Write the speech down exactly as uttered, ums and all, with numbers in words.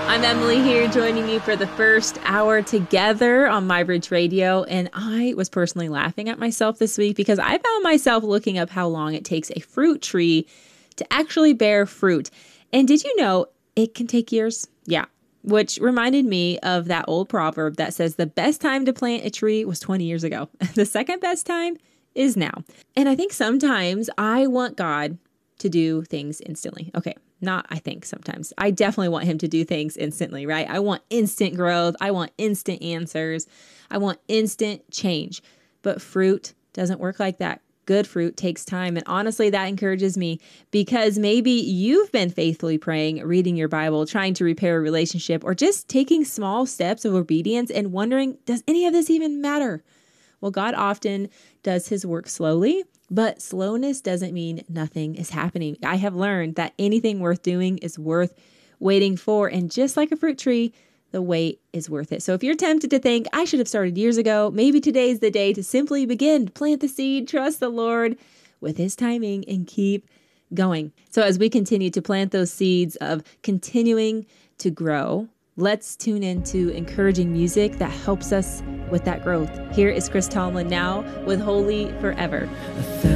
I'm Emily here, joining you for the first hour together on MyBridge Radio. And I was personally laughing at myself this week because I found myself looking up how long it takes a fruit tree to actually bear fruit. And did you know it can take years? Yeah. Which reminded me of that old proverb that says the best time to plant a tree was twenty years ago. The second best time is now. And I think sometimes I want God to do things instantly. Okay. Not, I think sometimes. I definitely want him to do things instantly, right? I want instant growth. I want instant answers. I want instant change. But fruit doesn't work like that. Good fruit takes time. And honestly, that encourages me because maybe you've been faithfully praying, reading your Bible, trying to repair a relationship, or just taking small steps of obedience and wondering, does any of this even matter? Well, God often does his work slowly, but slowness doesn't mean nothing is happening. I have learned that anything worth doing is worth waiting for. And just like a fruit tree, the wait is worth it. So if you're tempted to think, I should have started years ago, maybe today's the day to simply begin, plant the seed, trust the Lord with his timing, and keep going. So as we continue to plant those seeds of continuing to grow, let's tune into encouraging music that helps us with that growth. Here is Chris Tomlin now with Holy Forever.